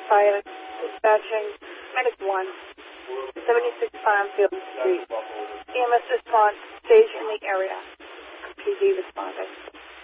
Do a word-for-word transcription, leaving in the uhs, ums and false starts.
Fire, dispatching Medic one, seventy-six Farmfield Street. E M S response, stage in the area. P D responding.